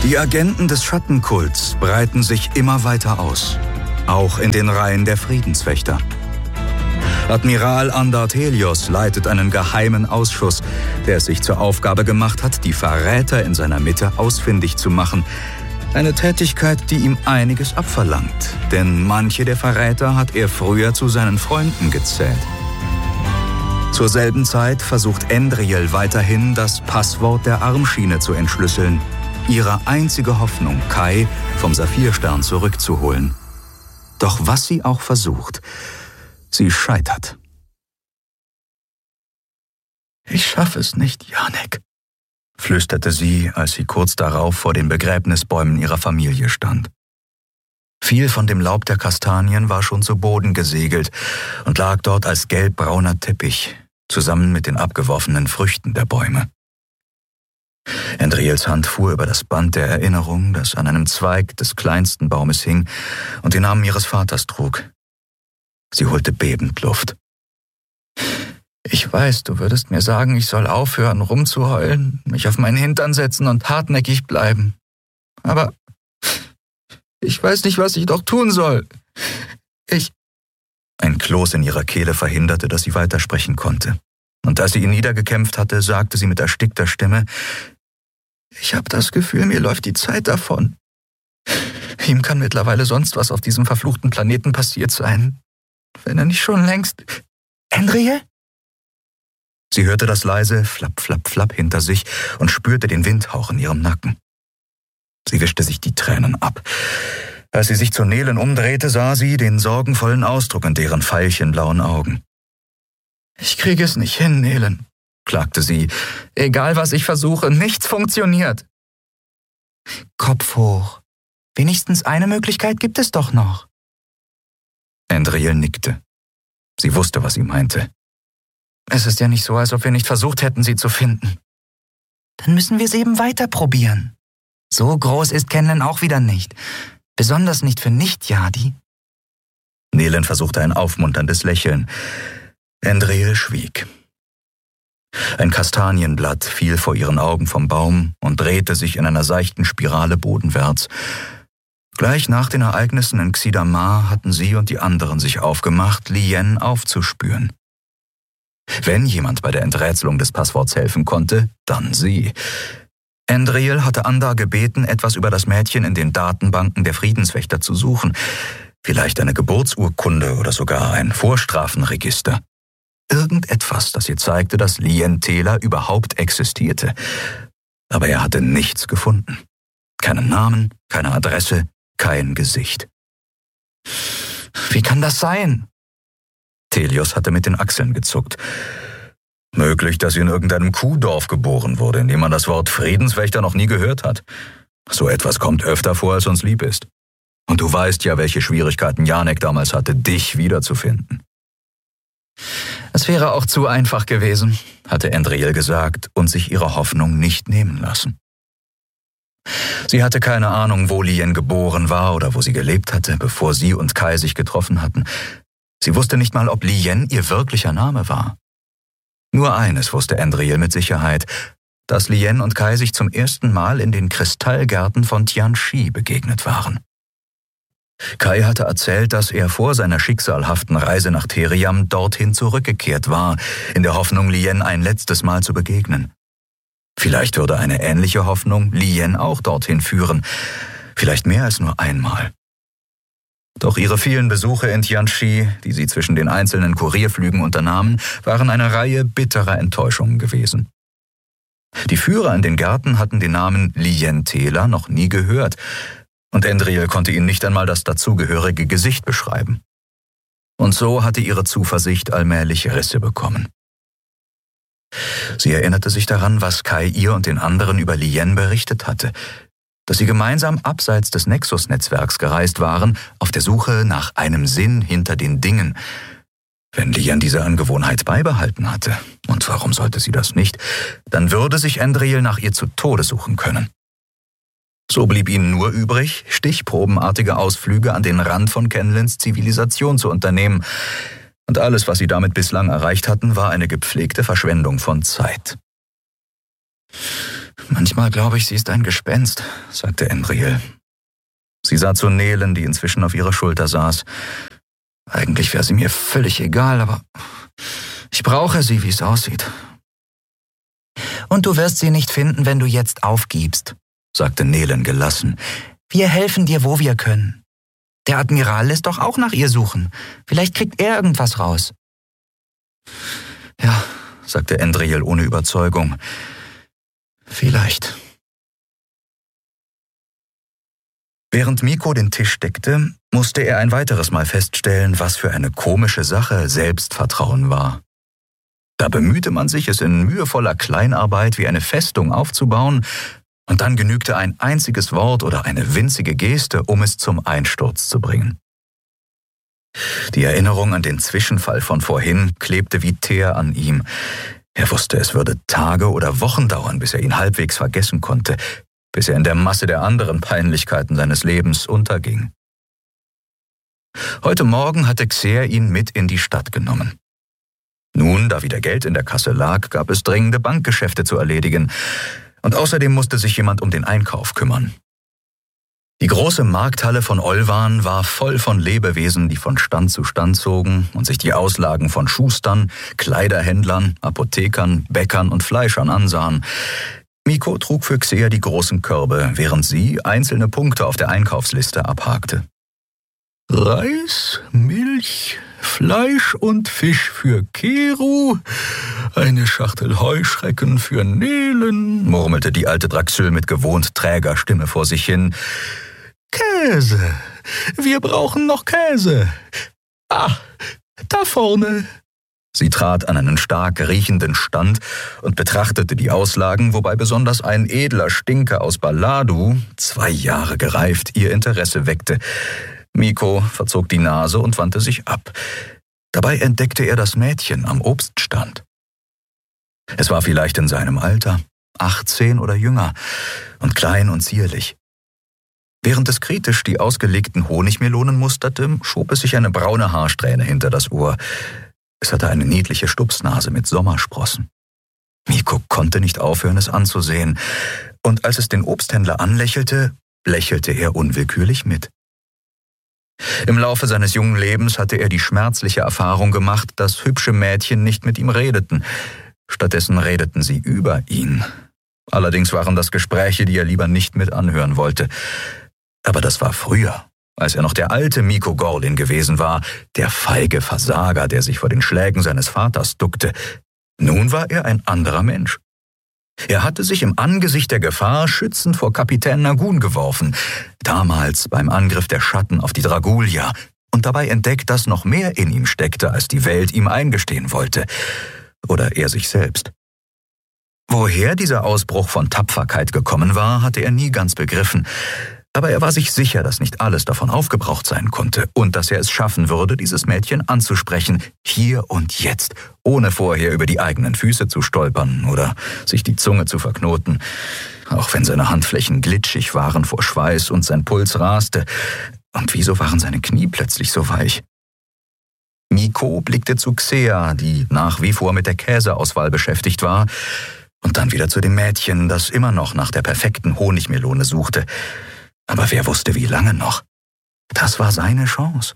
Die Agenten des Schattenkults breiten sich immer weiter aus, auch in den Reihen der Friedenswächter. Admiral Andart Helios leitet einen geheimen Ausschuss, der es sich zur Aufgabe gemacht hat, die Verräter in seiner Mitte ausfindig zu machen. Eine Tätigkeit, die ihm einiges abverlangt, denn manche der Verräter hat er früher zu seinen Freunden gezählt. Zur selben Zeit versucht Endriel weiterhin, das Passwort der Armschiene zu entschlüsseln, ihre einzige Hoffnung, Kai vom Saphirstern zurückzuholen. Doch was sie auch versucht, sie scheitert. »Ich schaffe es nicht, Janek«, flüsterte sie, als sie kurz darauf vor den Begräbnisbäumen ihrer Familie stand. Viel von dem Laub der Kastanien war schon zu Boden gesegelt und lag dort als gelbbrauner Teppich, zusammen mit den abgeworfenen Früchten der Bäume. Endriels Hand fuhr über das Band der Erinnerung, das an einem Zweig des kleinsten Baumes hing und den Namen ihres Vaters trug. Sie holte bebend Luft. »Ich weiß, du würdest mir sagen, ich soll aufhören, rumzuheulen, mich auf meinen Hintern setzen und hartnäckig bleiben. Aber ich weiß nicht, was ich doch tun soll. Ein Kloß in ihrer Kehle verhinderte, dass sie weitersprechen konnte. Und als sie ihn niedergekämpft hatte, sagte sie mit erstickter Stimme, »Ich habe das Gefühl, mir läuft die Zeit davon. Ihm kann mittlerweile sonst was auf diesem verfluchten Planeten passiert sein. Wenn er nicht schon längst... Endriel?« Sie hörte das leise Flapp, Flapp, Flapp hinter sich und spürte den Windhauch in ihrem Nacken. Sie wischte sich die Tränen ab. Als sie sich zu Nelen umdrehte, sah sie den sorgenvollen Ausdruck in deren veilchenblauen Augen. »Ich kriege es nicht hin, Nelen«, klagte sie. »Egal, was ich versuche, nichts funktioniert.« »Kopf hoch. Wenigstens eine Möglichkeit gibt es doch noch.« Endriel nickte. Sie wusste, was sie meinte. »Es ist ja nicht so, als ob wir nicht versucht hätten, sie zu finden.« »Dann müssen wir es eben weiter probieren. So groß ist Kenlen auch wieder nicht. Besonders nicht für Nicht-Yadi.« Nelen versuchte ein aufmunterndes Lächeln. Endriel schwieg. Ein Kastanienblatt fiel vor ihren Augen vom Baum und drehte sich in einer seichten Spirale bodenwärts. Gleich nach den Ereignissen in Xidamar hatten sie und die anderen sich aufgemacht, Lien aufzuspüren. Wenn jemand bei der Enträtselung des Passworts helfen konnte, dann sie. Endriel hatte Andar gebeten, etwas über das Mädchen in den Datenbanken der Friedenswächter zu suchen. Vielleicht eine Geburtsurkunde oder sogar ein Vorstrafenregister. Irgendetwas, das ihr zeigte, dass Lien Tela überhaupt existierte. Aber er hatte nichts gefunden. Keinen Namen, keine Adresse, kein Gesicht. »Wie kann das sein?« Helios hatte mit den Achseln gezuckt. »Möglich, dass sie in irgendeinem Kuhdorf geboren wurde, in dem man das Wort Friedenswächter noch nie gehört hat. So etwas kommt öfter vor, als uns lieb ist. Und du weißt ja, welche Schwierigkeiten Janek damals hatte, dich wiederzufinden.« »Es wäre auch zu einfach gewesen«, hatte Endriel gesagt und sich ihre Hoffnung nicht nehmen lassen. Sie hatte keine Ahnung, wo Lien geboren war oder wo sie gelebt hatte, bevor sie und Kai sich getroffen hatten. Sie wusste nicht mal, ob Lien ihr wirklicher Name war. Nur eines wusste Endriel mit Sicherheit, dass Lien und Kai sich zum ersten Mal in den Kristallgärten von Tianxi begegnet waren. Kai hatte erzählt, dass er vor seiner schicksalhaften Reise nach Theriam dorthin zurückgekehrt war, in der Hoffnung, Lien ein letztes Mal zu begegnen. Vielleicht würde eine ähnliche Hoffnung Lien auch dorthin führen, vielleicht mehr als nur einmal. Doch ihre vielen Besuche in Tianxi, die sie zwischen den einzelnen Kurierflügen unternahmen, waren eine Reihe bitterer Enttäuschungen gewesen. Die Führer in den Gärten hatten den Namen Lien Tela noch nie gehört, und Endriel konnte ihnen nicht einmal das dazugehörige Gesicht beschreiben. Und so hatte ihre Zuversicht allmählich Risse bekommen. Sie erinnerte sich daran, was Kai ihr und den anderen über Lien berichtet hatte, dass sie gemeinsam abseits des Nexus-Netzwerks gereist waren, auf der Suche nach einem Sinn hinter den Dingen. Wenn Lien diese Angewohnheit beibehalten hatte, und warum sollte sie das nicht, dann würde sich Endriel nach ihr zu Tode suchen können. So blieb ihnen nur übrig, stichprobenartige Ausflüge an den Rand von Kenlens Zivilisation zu unternehmen. Und alles, was sie damit bislang erreicht hatten, war eine gepflegte Verschwendung von Zeit. Manchmal glaube ich, sie ist ein Gespenst, sagte Endriel. Sie sah zu Nelen, die inzwischen auf ihrer Schulter saß. Eigentlich wäre sie mir völlig egal, aber ich brauche sie, wie es aussieht. Und du wirst sie nicht finden, wenn du jetzt aufgibst, sagte Nelen gelassen. Wir helfen dir, wo wir können. Der Admiral lässt doch auch nach ihr suchen. Vielleicht kriegt er irgendwas raus. Ja, sagte Endriel ohne Überzeugung. Vielleicht. Während Miko den Tisch deckte, musste er ein weiteres Mal feststellen, was für eine komische Sache Selbstvertrauen war. Da bemühte man sich, es in mühevoller Kleinarbeit wie eine Festung aufzubauen, und dann genügte ein einziges Wort oder eine winzige Geste, um es zum Einsturz zu bringen. Die Erinnerung an den Zwischenfall von vorhin klebte wie Teer an ihm. Er wusste, es würde Tage oder Wochen dauern, bis er ihn halbwegs vergessen konnte, bis er in der Masse der anderen Peinlichkeiten seines Lebens unterging. Heute Morgen hatte Xer ihn mit in die Stadt genommen. Nun, da wieder Geld in der Kasse lag, gab es dringende Bankgeschäfte zu erledigen, und außerdem musste sich jemand um den Einkauf kümmern. Die große Markthalle von Olvan war voll von Lebewesen, die von Stand zu Stand zogen und sich die Auslagen von Schustern, Kleiderhändlern, Apothekern, Bäckern und Fleischern ansahen. Miko trug für Xer die großen Körbe, während sie einzelne Punkte auf der Einkaufsliste abhakte. Reis, Milch, Fleisch und Fisch für Keru, eine Schachtel Heuschrecken für Nelen, murmelte die alte Draxül mit gewohnt träger Stimme vor sich hin. Käse, wir brauchen noch Käse. Ah, da vorne. Sie trat an einen stark riechenden Stand und betrachtete die Auslagen, wobei besonders ein edler Stinker aus Baladu, 2 Jahre gereift, ihr Interesse weckte. Miko verzog die Nase und wandte sich ab. Dabei entdeckte er das Mädchen am Obststand. Es war vielleicht in seinem Alter, 18 oder jünger, und klein und zierlich. Während es kritisch die ausgelegten Honigmelonen musterte, schob es sich eine braune Haarsträhne hinter das Ohr. Es hatte eine niedliche Stupsnase mit Sommersprossen. Miko konnte nicht aufhören, es anzusehen, und als es den Obsthändler anlächelte, lächelte er unwillkürlich mit. Im Laufe seines jungen Lebens hatte er die schmerzliche Erfahrung gemacht, dass hübsche Mädchen nicht mit ihm redeten. Stattdessen redeten sie über ihn. Allerdings waren das Gespräche, die er lieber nicht mit anhören wollte. Aber das war früher, als er noch der alte Miko Gorlin gewesen war, der feige Versager, der sich vor den Schlägen seines Vaters duckte. Nun war er ein anderer Mensch. Er hatte sich im Angesicht der Gefahr schützend vor Kapitän Nagun geworfen, damals beim Angriff der Schatten auf die Dragulia, und dabei entdeckt, dass noch mehr in ihm steckte, als die Welt ihm eingestehen wollte. Oder er sich selbst. Woher dieser Ausbruch von Tapferkeit gekommen war, hatte er nie ganz begriffen. Aber er war sich sicher, dass nicht alles davon aufgebraucht sein konnte und dass er es schaffen würde, dieses Mädchen anzusprechen, hier und jetzt, ohne vorher über die eigenen Füße zu stolpern oder sich die Zunge zu verknoten. Auch wenn seine Handflächen glitschig waren vor Schweiß und sein Puls raste. Und wieso waren seine Knie plötzlich so weich? Miko blickte zu Xer, die nach wie vor mit der Käseauswahl beschäftigt war, und dann wieder zu dem Mädchen, das immer noch nach der perfekten Honigmelone suchte. Aber wer wusste, wie lange noch? Das war seine Chance.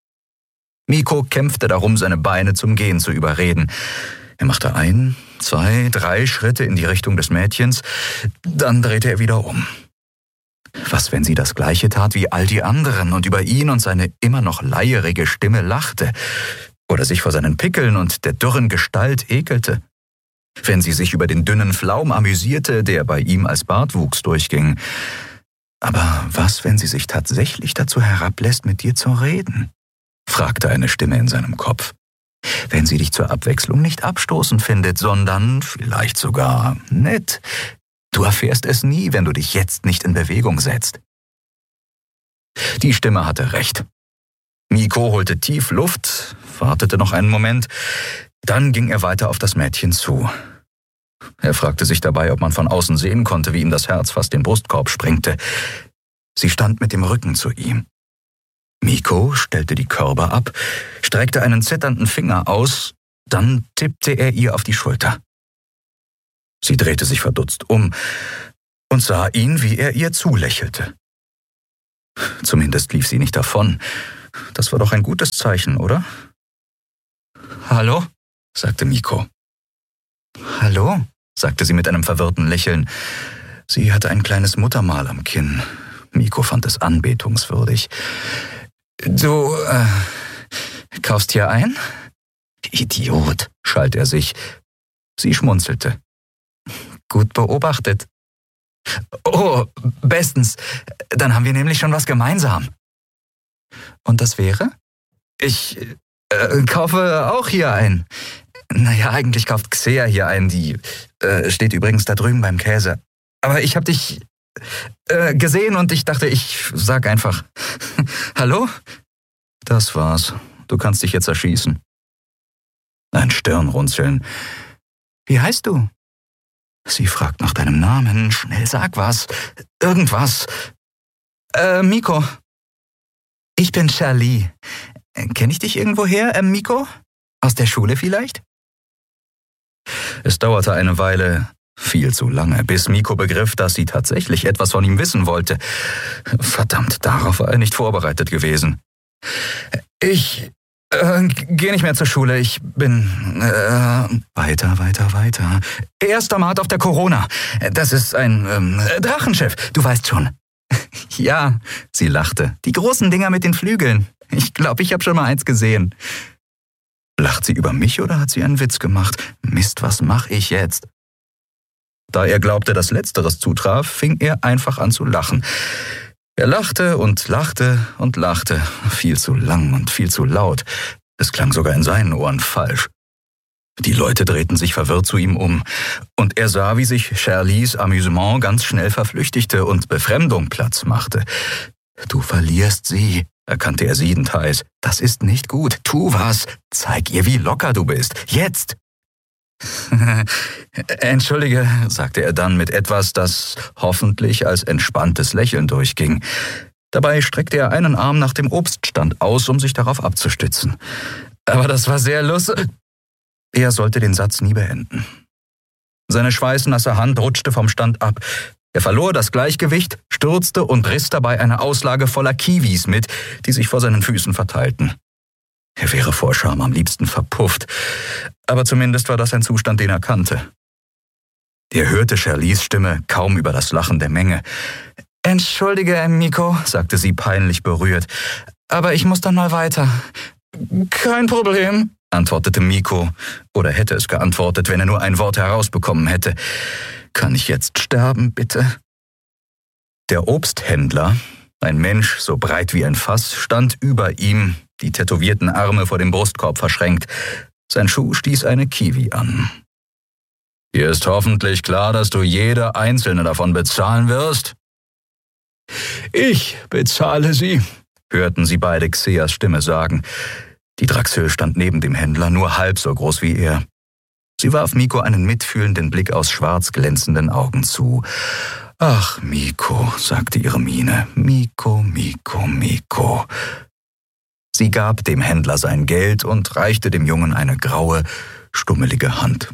Miko kämpfte darum, seine Beine zum Gehen zu überreden. Er machte 1, 2, 3 Schritte in die Richtung des Mädchens, dann drehte er wieder um. Was, wenn sie das Gleiche tat wie all die anderen und über ihn und seine immer noch leierige Stimme lachte? Oder sich vor seinen Pickeln und der dürren Gestalt ekelte? Wenn sie sich über den dünnen Flaum amüsierte, der bei ihm als Bartwuchs durchging? Aber was, wenn sie sich tatsächlich dazu herablässt, mit dir zu reden? Fragte eine Stimme in seinem Kopf. Wenn sie dich zur Abwechslung nicht abstoßend findet, sondern vielleicht sogar nett. Du erfährst es nie, wenn du dich jetzt nicht in Bewegung setzt. Die Stimme hatte recht. Miko holte tief Luft, wartete noch einen Moment, dann ging er weiter auf das Mädchen zu. Er fragte sich dabei, ob man von außen sehen konnte, wie ihm das Herz fast den Brustkorb sprengte. Sie stand mit dem Rücken zu ihm. Miko stellte die Körbe ab, streckte einen zitternden Finger aus, dann tippte er ihr auf die Schulter. Sie drehte sich verdutzt um und sah ihn, wie er ihr zulächelte. Zumindest lief sie nicht davon. Das war doch ein gutes Zeichen, oder? »Hallo?«, sagte Miko. »Hallo?«, sagte sie mit einem verwirrten Lächeln. Sie hatte ein kleines Muttermal am Kinn. Miko fand es anbetungswürdig. »Du, kaufst hier ein?« »Idiot«, schalt er sich. Sie schmunzelte. »Gut beobachtet.« »Oh, bestens. Dann haben wir nämlich schon was gemeinsam.« »Und das wäre?« »Ich kaufe auch hier ein. Naja, eigentlich kauft Xea hier ein. Die steht übrigens da drüben beim Käse. Aber ich hab dich gesehen und ich dachte, ich sag einfach Hallo?« »Das war's. Du kannst dich jetzt erschießen.« Ein Stirnrunzeln. »Wie heißt du?« Sie fragt nach deinem Namen. Schnell sag was. Irgendwas. Miko. Ich bin Charlie. Kenn ich dich irgendwoher, Miko? Aus der Schule vielleicht? Es dauerte eine Weile, viel zu lange, bis Miko begriff, dass sie tatsächlich etwas von ihm wissen wollte. Verdammt, darauf war er nicht vorbereitet gewesen. Ich geh nicht mehr zur Schule. Ich bin weiter. Erster Mart auf der Corona. Das ist ein Drachenschiff. Du weißt schon. Ja, sie lachte. Die großen Dinger mit den Flügeln. Ich glaube, ich habe schon mal eins gesehen. Lacht sie über mich oder hat sie einen Witz gemacht? Mist, was mache ich jetzt? Da er glaubte, dass Letzteres zutraf, fing er einfach an zu lachen. Er lachte und lachte und lachte, viel zu lang und viel zu laut. Es klang sogar in seinen Ohren falsch. Die Leute drehten sich verwirrt zu ihm um, und er sah, wie sich Charlies Amüsement ganz schnell verflüchtigte und Befremdung Platz machte. »Du verlierst sie«, erkannte er siedend heiß. »Das ist nicht gut. Tu was. Zeig ihr, wie locker du bist. Jetzt!« »Entschuldige«, sagte er dann mit etwas, das hoffentlich als entspanntes Lächeln durchging. Dabei streckte er einen Arm nach dem Obststand aus, um sich darauf abzustützen. »Aber das war sehr lustig.« Er sollte den Satz nie beenden. Seine schweißnasse Hand rutschte vom Stand ab. Er verlor das Gleichgewicht, stürzte und riss dabei eine Auslage voller Kiwis mit, die sich vor seinen Füßen verteilten. Er wäre vor Scham am liebsten verpufft, aber zumindest war das ein Zustand, den er kannte. Er hörte Charlies Stimme kaum über das Lachen der Menge. »Entschuldige, Miko«, sagte sie peinlich berührt, »aber ich muss dann mal weiter.« »Kein Problem«, antwortete Miko, oder hätte es geantwortet, wenn er nur ein Wort herausbekommen hätte. »Kann ich jetzt sterben, bitte?« Der Obsthändler, ein Mensch so breit wie ein Fass, stand über ihm, die tätowierten Arme vor dem Brustkorb verschränkt. Sein Schuh stieß eine Kiwi an. »Dir ist hoffentlich klar, dass du jede einzelne davon bezahlen wirst?« »Ich bezahle sie«, hörten sie beide Xeas Stimme sagen. Die Draxil stand neben dem Händler, nur halb so groß wie er. Sie warf Miko einen mitfühlenden Blick aus schwarz glänzenden Augen zu. »Ach, Miko«, sagte ihre Miene, »Miko, Miko, Miko.« Sie gab dem Händler sein Geld und reichte dem Jungen eine graue, stummelige Hand.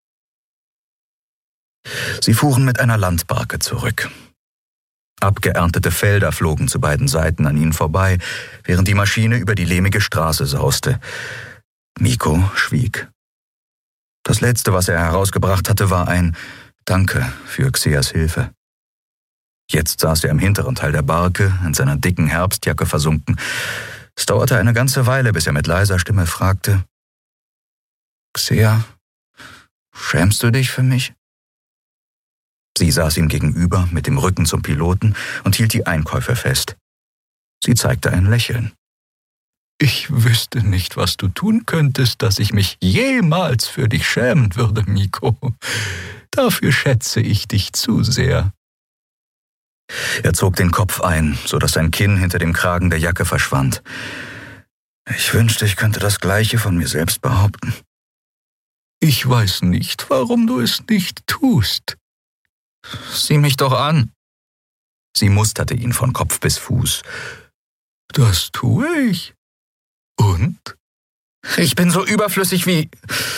Sie fuhren mit einer Landbarke zurück. Abgeerntete Felder flogen zu beiden Seiten an ihnen vorbei, während die Maschine über die lehmige Straße sauste. Miko schwieg. Das Letzte, was er herausgebracht hatte, war ein Danke für Xeas Hilfe. Jetzt saß er im hinteren Teil der Barke, in seiner dicken Herbstjacke versunken. Es dauerte eine ganze Weile, bis er mit leiser Stimme fragte: »Xea, schämst du dich für mich?« Sie saß ihm gegenüber, mit dem Rücken zum Piloten, und hielt die Einkäufe fest. Sie zeigte ein Lächeln. »Ich wüsste nicht, was du tun könntest, dass ich mich jemals für dich schämen würde, Miko. Dafür schätze ich dich zu sehr.« Er zog den Kopf ein, so dass sein Kinn hinter dem Kragen der Jacke verschwand. »Ich wünschte, ich könnte das Gleiche von mir selbst behaupten.« »Ich weiß nicht, warum du es nicht tust.« »Sieh mich doch an.« Sie musterte ihn von Kopf bis Fuß. »Das tue ich. Und? Ich bin so überflüssig wie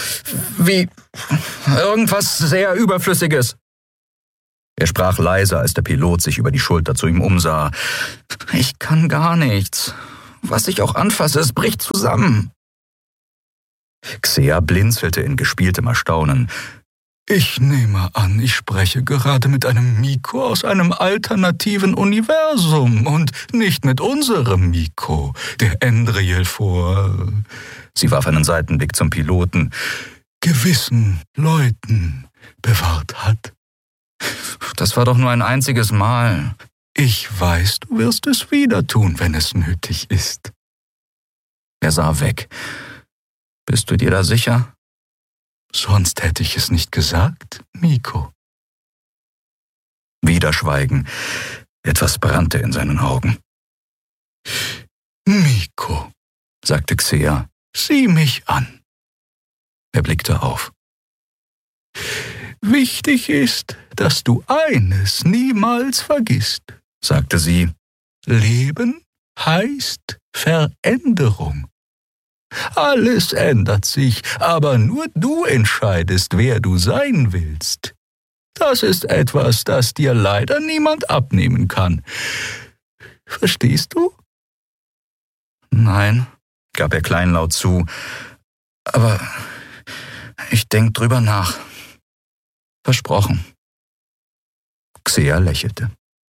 irgendwas sehr Überflüssiges. Er sprach leiser, als der Pilot sich über die Schulter zu ihm umsah. Ich kann gar nichts. Was ich auch anfasse, es bricht zusammen. Xea blinzelte in gespieltem Erstaunen. Ich nehme an, ich spreche gerade mit einem Miko aus einem alternativen Universum und nicht mit unserem Miko, der Endriel vor... Sie warf einen Seitenblick zum Piloten. Gewissen Leuten bewahrt hat. Das war doch nur ein einziges Mal. Ich weiß, du wirst es wieder tun, wenn es nötig ist. Er sah weg. Bist du dir da sicher? Sonst hätte ich es nicht gesagt, Miko. Wieder Schweigen. Etwas brannte in seinen Augen. Miko, sagte Xea, sieh mich an. Er blickte auf. Wichtig ist, dass du eines niemals vergisst, sagte sie. Leben heißt Veränderung. Alles ändert sich, aber nur du entscheidest, wer du sein willst. Das ist etwas, das dir leider niemand abnehmen kann. Verstehst du? Nein, gab er kleinlaut zu, aber ich denk drüber nach. Versprochen. Xea lächelte.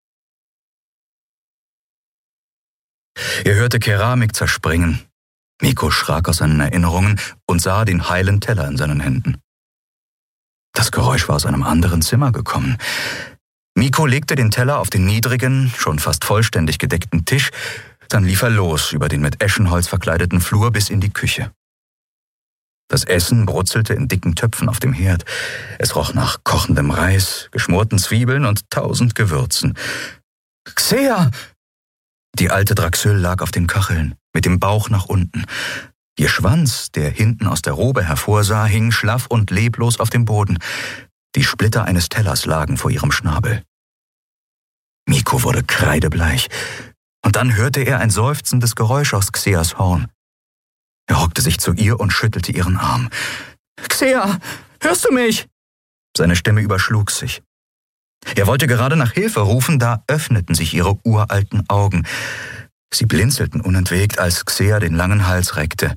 Er hörte Keramik zerspringen. Miko schrak aus seinen Erinnerungen und sah den heilen Teller in seinen Händen. Das Geräusch war aus einem anderen Zimmer gekommen. Miko legte den Teller auf den niedrigen, schon fast vollständig gedeckten Tisch, dann lief er los über den mit Eschenholz verkleideten Flur bis in die Küche. Das Essen brutzelte in dicken Töpfen auf dem Herd. Es roch nach kochendem Reis, geschmorten Zwiebeln und 1000 Gewürzen. Xea! Die alte Draxül lag auf den Kacheln, mit dem Bauch nach unten. Ihr Schwanz, der hinten aus der Robe hervorsah, hing schlaff und leblos auf dem Boden. Die Splitter eines Tellers lagen vor ihrem Schnabel. Miko wurde kreidebleich, und dann hörte er ein seufzendes Geräusch aus Xeas Horn. Er hockte sich zu ihr und schüttelte ihren Arm. »Xea, hörst du mich?« Seine Stimme überschlug sich. Er wollte gerade nach Hilfe rufen, da öffneten sich ihre uralten Augen. Sie blinzelten unentwegt, als Xea den langen Hals reckte.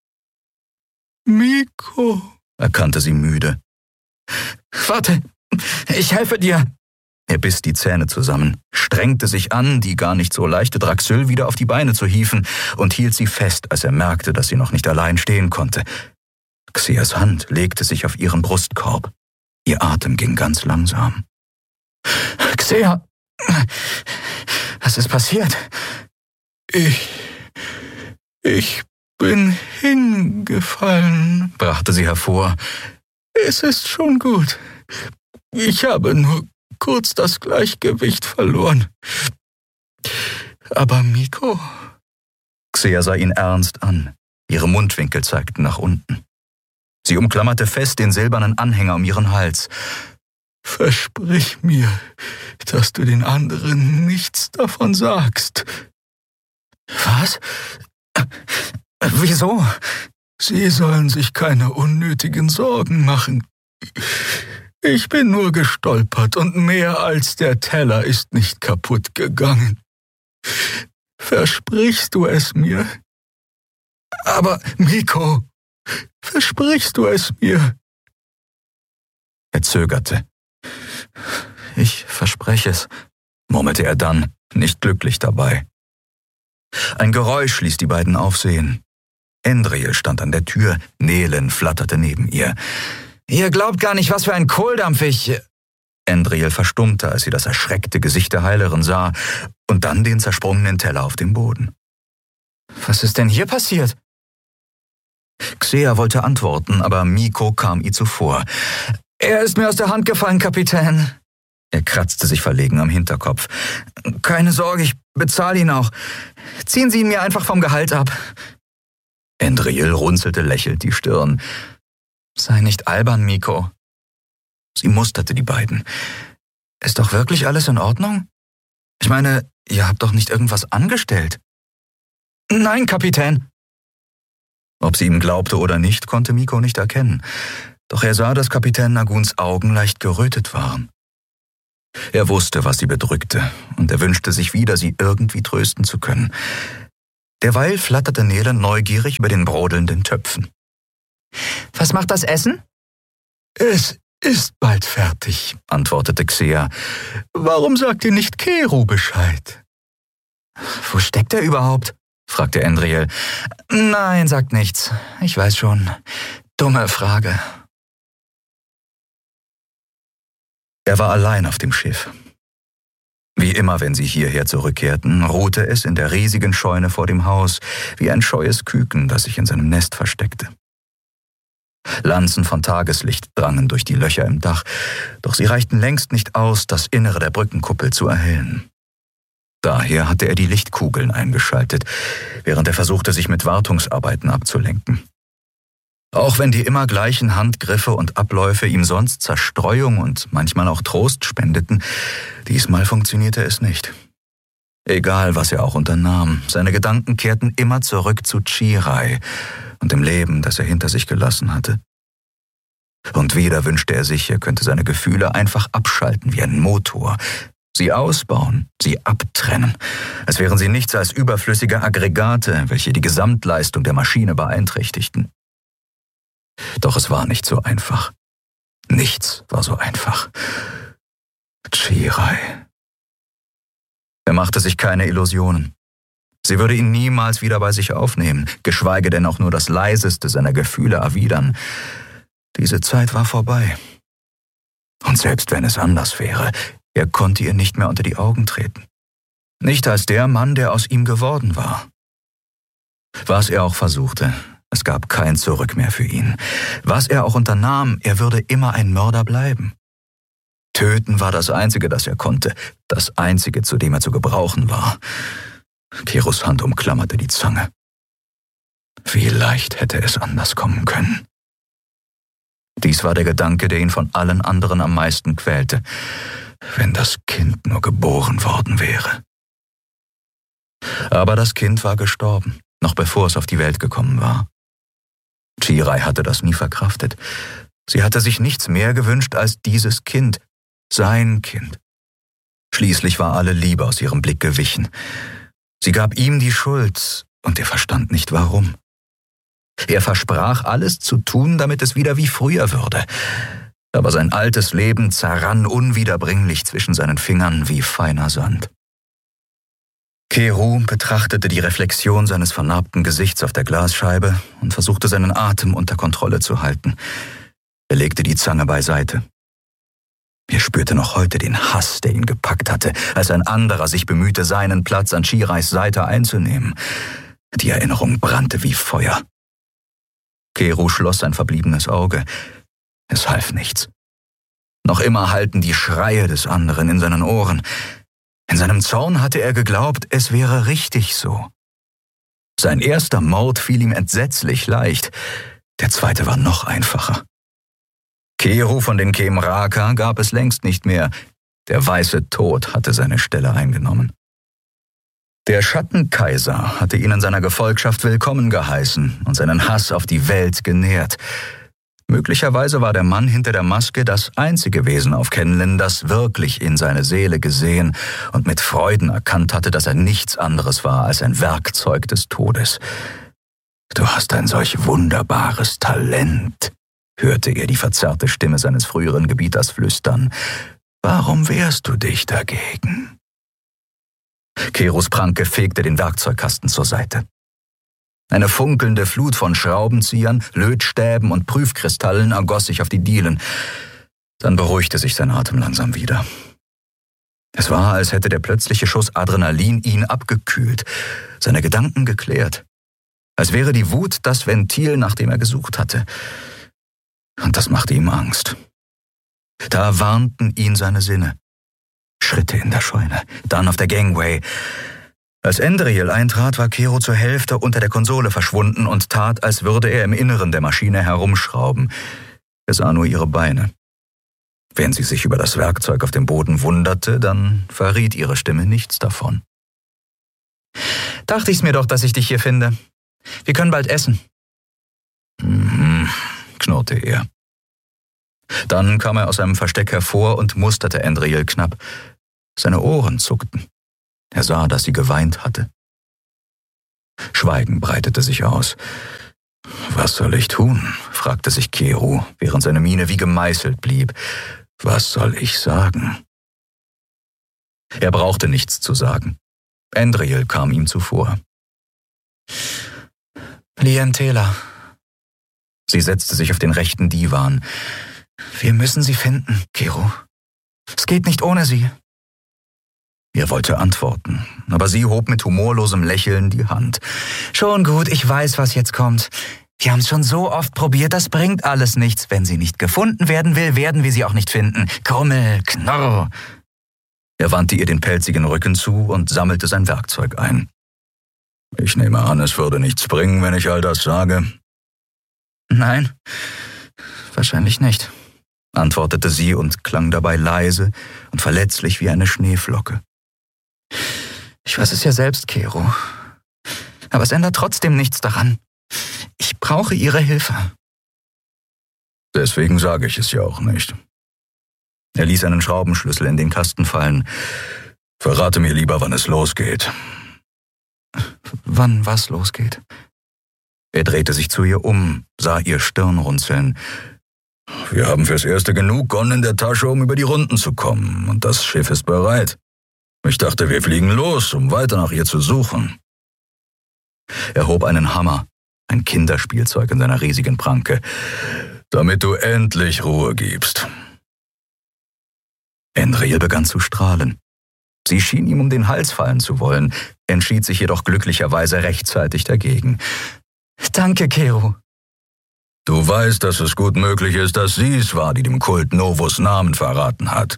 »Miko«, erkannte sie müde. »Warte, ich helfe dir.« Er biss die Zähne zusammen, strengte sich an, die gar nicht so leichte Draxül wieder auf die Beine zu hieven, und hielt sie fest, als er merkte, dass sie noch nicht allein stehen konnte. Xeas Hand legte sich auf ihren Brustkorb. Ihr Atem ging ganz langsam. »Xea, was ist passiert?« Ich bin hingefallen«, brachte sie hervor. »Es ist schon gut. Ich habe nur kurz das Gleichgewicht verloren. Aber Miko?« Xea sah ihn ernst an. Ihre Mundwinkel zeigten nach unten. Sie umklammerte fest den silbernen Anhänger um ihren Hals. »Versprich mir, dass du den anderen nichts davon sagst.« »Was? Wieso?« »Sie sollen sich keine unnötigen Sorgen machen. Ich bin nur gestolpert und mehr als der Teller ist nicht kaputt gegangen. Versprichst du es mir?« »Aber, Miko, versprichst du es mir?« Er zögerte. »Ich verspreche es«, murmelte er dann, nicht glücklich dabei. Ein Geräusch ließ die beiden aufsehen. Endriel stand an der Tür, Nelen flatterte neben ihr. »Ihr glaubt gar nicht, was für ein Kohldampf ich...« Endriel verstummte, als sie das erschreckte Gesicht der Heilerin sah und dann den zersprungenen Teller auf dem Boden. »Was ist denn hier passiert?« Xea wollte antworten, aber Miko kam ihr zuvor. »Er ist mir aus der Hand gefallen, Kapitän.« Er kratzte sich verlegen am Hinterkopf. »Keine Sorge, ich bezahle ihn auch. Ziehen Sie ihn mir einfach vom Gehalt ab.« Endriel runzelte lächelnd die Stirn. »Sei nicht albern, Miko.« Sie musterte die beiden. »Ist doch wirklich alles in Ordnung? Ich meine, ihr habt doch nicht irgendwas angestellt?« »Nein, Kapitän.« Ob sie ihm glaubte oder nicht, konnte Miko nicht erkennen. Doch er sah, dass Kapitän Naguns Augen leicht gerötet waren. Er wusste, was sie bedrückte, und er wünschte sich wieder, sie irgendwie trösten zu können. Derweil flatterte Nele neugierig über den brodelnden Töpfen. »Was macht das Essen?« »Es ist bald fertig«, antwortete Xea. »Warum sagt ihr nicht Keru Bescheid?« »Wo steckt er überhaupt?« fragte Endriel. »Nein, sagt nichts. Ich weiß schon. Dumme Frage.« Er war allein auf dem Schiff. Wie immer, wenn sie hierher zurückkehrten, ruhte es in der riesigen Scheune vor dem Haus, wie ein scheues Küken, das sich in seinem Nest versteckte. Lanzen von Tageslicht drangen durch die Löcher im Dach, doch sie reichten längst nicht aus, das Innere der Brückenkuppel zu erhellen. Daher hatte er die Lichtkugeln eingeschaltet, während er versuchte, sich mit Wartungsarbeiten abzulenken. Auch wenn die immer gleichen Handgriffe und Abläufe ihm sonst Zerstreuung und manchmal auch Trost spendeten, diesmal funktionierte es nicht. Egal, was er auch unternahm, seine Gedanken kehrten immer zurück zu Chirai und dem Leben, das er hinter sich gelassen hatte. Und wieder wünschte er sich, er könnte seine Gefühle einfach abschalten wie ein Motor, sie ausbauen, sie abtrennen, als wären sie nichts als überflüssige Aggregate, welche die Gesamtleistung der Maschine beeinträchtigten. Doch es war nicht so einfach. Nichts war so einfach. Chirai. Er machte sich keine Illusionen. Sie würde ihn niemals wieder bei sich aufnehmen, geschweige denn auch nur das Leiseste seiner Gefühle erwidern. Diese Zeit war vorbei. Und selbst wenn es anders wäre, er konnte ihr nicht mehr unter die Augen treten. Nicht als der Mann, der aus ihm geworden war. Was er auch versuchte, es gab kein Zurück mehr für ihn. Was er auch unternahm, er würde immer ein Mörder bleiben. Töten war das Einzige, das er konnte, das Einzige, zu dem er zu gebrauchen war. Kerus Hand umklammerte die Zange. Wie leicht hätte es anders kommen können. Dies war der Gedanke, der ihn von allen anderen am meisten quälte. Wenn das Kind nur geboren worden wäre. Aber das Kind war gestorben, noch bevor es auf die Welt gekommen war. Chirai hatte das nie verkraftet. Sie hatte sich nichts mehr gewünscht als dieses Kind, sein Kind. Schließlich war alle Liebe aus ihrem Blick gewichen. Sie gab ihm die Schuld, und er verstand nicht warum. Er versprach, alles zu tun, damit es wieder wie früher würde. Aber sein altes Leben zerrann unwiederbringlich zwischen seinen Fingern wie feiner Sand. Keru betrachtete die Reflexion seines vernarbten Gesichts auf der Glasscheibe und versuchte seinen Atem unter Kontrolle zu halten. Er legte die Zange beiseite. Er spürte noch heute den Hass, der ihn gepackt hatte, als ein anderer sich bemühte, seinen Platz an Chirais Seite einzunehmen. Die Erinnerung brannte wie Feuer. Keru schloss sein verbliebenes Auge. Es half nichts. Noch immer hallten die Schreie des anderen in seinen Ohren. In seinem Zorn hatte er geglaubt, es wäre richtig so. Sein erster Mord fiel ihm entsetzlich leicht. Der zweite war noch einfacher. Keru von den Kemraka gab es längst nicht mehr. Der weiße Tod hatte seine Stelle eingenommen. Der Schattenkaiser hatte ihn in seiner Gefolgschaft willkommen geheißen und seinen Hass auf die Welt genährt. Möglicherweise war der Mann hinter der Maske das einzige Wesen auf Kenlin, das wirklich in seine Seele gesehen und mit Freuden erkannt hatte, dass er nichts anderes war als ein Werkzeug des Todes. »Du hast ein solch wunderbares Talent«, hörte er die verzerrte Stimme seines früheren Gebieters flüstern. »Warum wehrst du dich dagegen?« Kerus Pranke fegte den Werkzeugkasten zur Seite. Eine funkelnde Flut von Schraubenziehern, Lötstäben und Prüfkristallen ergoss sich auf die Dielen. Dann beruhigte sich sein Atem langsam wieder. Es war, als hätte der plötzliche Schuss Adrenalin ihn abgekühlt, seine Gedanken geklärt. Als wäre die Wut das Ventil, nach dem er gesucht hatte. Und das machte ihm Angst. Da warnten ihn seine Sinne. Schritte in der Scheune, dann auf der Gangway. Als Endriel eintrat, war Keru zur Hälfte unter der Konsole verschwunden und tat, als würde er im Inneren der Maschine herumschrauben. Er sah nur ihre Beine. Wenn sie sich über das Werkzeug auf dem Boden wunderte, dann verriet ihre Stimme nichts davon. »Dachte ich's mir doch, dass ich dich hier finde. Wir können bald essen.« Knurrte er. Dann kam er aus seinem Versteck hervor und musterte Andriel knapp. Seine Ohren zuckten. Er sah, dass sie geweint hatte. Schweigen breitete sich aus. »Was soll ich tun?« fragte sich Keru, während seine Miene wie gemeißelt blieb. »Was soll ich sagen?« Er brauchte nichts zu sagen. Andriel kam ihm zuvor. Lien Taylor. Sie setzte sich auf den rechten Divan. Wir müssen sie finden, Keru. Es geht nicht ohne sie. Er wollte antworten, aber sie hob mit humorlosem Lächeln die Hand. Schon gut, ich weiß, was jetzt kommt. Wir haben es schon so oft probiert, das bringt alles nichts. Wenn sie nicht gefunden werden will, werden wir sie auch nicht finden. Krummel, Knorr. Er wandte ihr den pelzigen Rücken zu und sammelte sein Werkzeug ein. Ich nehme an, es würde nichts bringen, wenn ich all das sage. Nein, wahrscheinlich nicht, antwortete sie und klang dabei leise und verletzlich wie eine Schneeflocke. Ich weiß es ja selbst, Keru. Aber es ändert trotzdem nichts daran. Ich brauche Ihre Hilfe. Deswegen sage ich es ja auch nicht. Er ließ einen Schraubenschlüssel in den Kasten fallen. Verrate mir lieber, wann es losgeht. Wann was losgeht? Er drehte sich zu ihr um, sah ihr Stirn runzeln. Wir haben fürs Erste genug Gon in der Tasche, um über die Runden zu kommen, und das Schiff ist bereit. Ich dachte, wir fliegen los, um weiter nach ihr zu suchen. Er hob einen Hammer, ein Kinderspielzeug in seiner riesigen Pranke, damit du endlich Ruhe gibst. Andriel begann zu strahlen. Sie schien ihm um den Hals fallen zu wollen, entschied sich jedoch glücklicherweise rechtzeitig dagegen. Danke, Keru. Du weißt, dass es gut möglich ist, dass sie es war, die dem Kult Novus Namen verraten hat.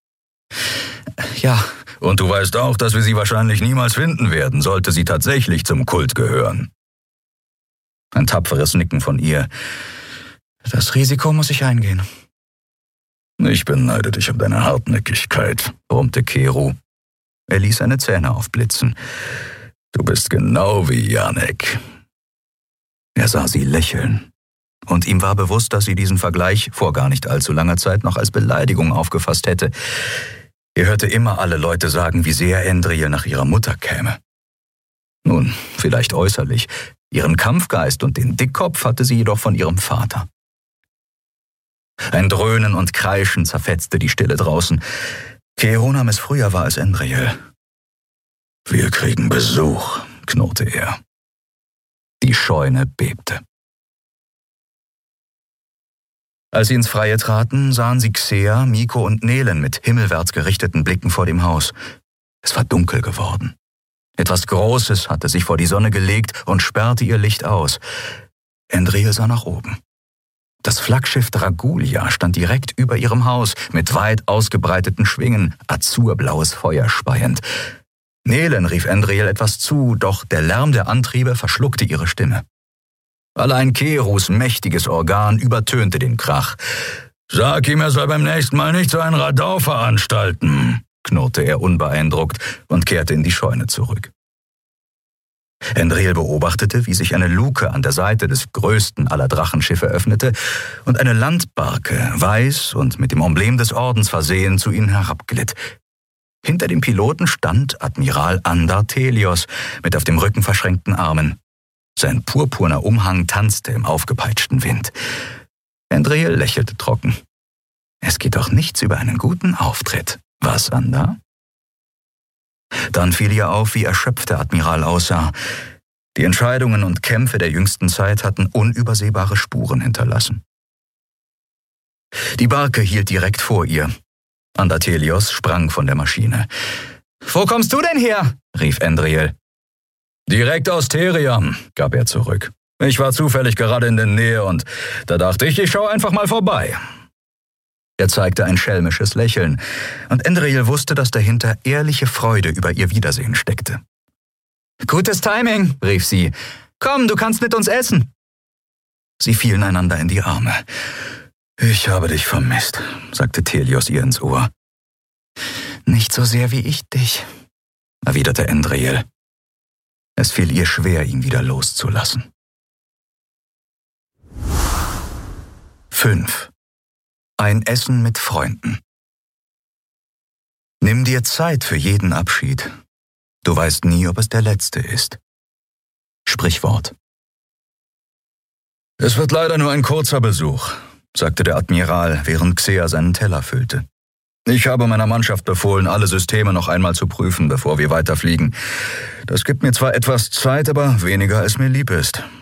Ja. Und du weißt auch, dass wir sie wahrscheinlich niemals finden werden, sollte sie tatsächlich zum Kult gehören. Ein tapferes Nicken von ihr. Das Risiko muss ich eingehen. Ich beneide dich um deine Hartnäckigkeit, brummte Keru. Er ließ seine Zähne aufblitzen. Du bist genau wie Janek. Er sah sie lächeln. Und ihm war bewusst, dass sie diesen Vergleich vor gar nicht allzu langer Zeit noch als Beleidigung aufgefasst hätte. Er hörte immer alle Leute sagen, wie sehr Andriel nach ihrer Mutter käme. Nun, vielleicht äußerlich. Ihren Kampfgeist und den Dickkopf hatte sie jedoch von ihrem Vater. Ein Dröhnen und Kreischen zerfetzte die Stille draußen. Keru nahm es früher wahr als Andriel. Wir kriegen Besuch, knurrte er. Die Scheune bebte. Als sie ins Freie traten, sahen sie Xea, Miko und Nelen mit himmelwärts gerichteten Blicken vor dem Haus. Es war dunkel geworden. Etwas Großes hatte sich vor die Sonne gelegt und sperrte ihr Licht aus. Andriel sah nach oben. Das Flaggschiff Dragulia stand direkt über ihrem Haus, mit weit ausgebreiteten Schwingen, azurblaues Feuer speiend. Nelen rief Andriel etwas zu, doch der Lärm der Antriebe verschluckte ihre Stimme. Allein Kerus mächtiges Organ übertönte den Krach. »Sag ihm, er soll beim nächsten Mal nicht so ein Radau veranstalten«, knurrte er unbeeindruckt und kehrte in die Scheune zurück. Andriel beobachtete, wie sich eine Luke an der Seite des größten aller Drachenschiffe öffnete und eine Landbarke, weiß und mit dem Emblem des Ordens versehen, zu ihnen herabglitt. Hinter dem Piloten stand Admiral Andar Thelios mit auf dem Rücken verschränkten Armen. Sein purpurner Umhang tanzte im aufgepeitschten Wind. Andriel lächelte trocken. Es geht doch nichts über einen guten Auftritt. Was, Andar? Dann fiel ihr auf, wie erschöpft der Admiral aussah. Die Entscheidungen und Kämpfe der jüngsten Zeit hatten unübersehbare Spuren hinterlassen. Die Barke hielt direkt vor ihr. Andar Thelios sprang von der Maschine. »Wo kommst du denn her?« rief Andriel. »Direkt aus Theriam«, gab er zurück. »Ich war zufällig gerade in der Nähe und da dachte ich schaue einfach mal vorbei.« Er zeigte ein schelmisches Lächeln, und Andriel wusste, dass dahinter ehrliche Freude über ihr Wiedersehen steckte. »Gutes Timing«, rief sie. »Komm, du kannst mit uns essen.« Sie fielen einander in die Arme. »Ich habe dich vermisst«, sagte Thelios ihr ins Ohr. »Nicht so sehr wie ich dich«, erwiderte Andriel. Es fiel ihr schwer, ihn wieder loszulassen. 5. Ein Essen mit Freunden. Nimm dir Zeit für jeden Abschied. Du weißt nie, ob es der letzte ist. Sprichwort. Es wird leider nur ein kurzer Besuch, sagte der Admiral, während Xea seinen Teller füllte. Ich habe meiner Mannschaft befohlen, alle Systeme noch einmal zu prüfen, bevor wir weiterfliegen. Das gibt mir zwar etwas Zeit, aber weniger als mir lieb ist.